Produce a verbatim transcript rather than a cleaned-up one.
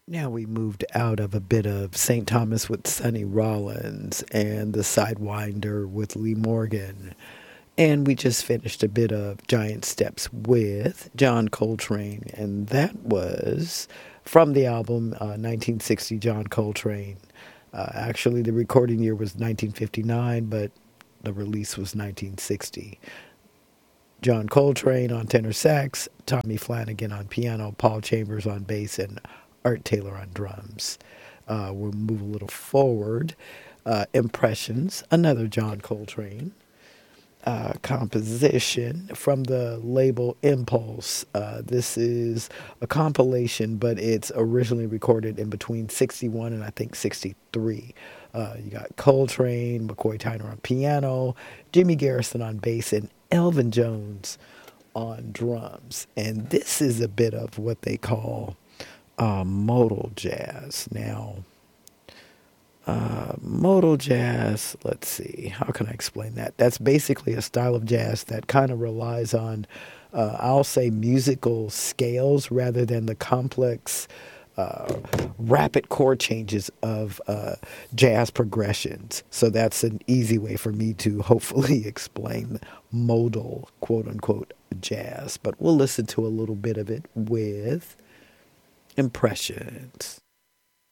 Now we moved out of a bit of Saint Thomas with Sonny Rollins and the Sidewinder with Lee Morgan. And we just finished a bit of Giant Steps with John Coltrane. And that was from the album uh, nineteen sixty John Coltrane. Uh, actually, the recording year was nineteen fifty-nine, but the release was nineteen sixty. John Coltrane on tenor sax, Tommy Flanagan on piano, Paul Chambers on bass, and Art Taylor on drums. Uh, we'll move a little forward. Uh, Impressions, another John Coltrane uh, composition from the label Impulse. Uh, this is a compilation, but it's originally recorded in between sixty-one and I think sixty-three. Uh, you got Coltrane, McCoy Tyner on piano, Jimmy Garrison on bass, and Elvin Jones on drums. And this is a bit of what they call uh, modal jazz. Now, uh, modal jazz, let's see, how can I explain that? That's basically a style of jazz that kind of relies on, uh, I'll say, musical scales rather than the complex Uh, rapid chord changes of uh, jazz progressions. So that's an easy way for me to hopefully explain modal, quote unquote, jazz. But we'll listen to a little bit of it with Impressions.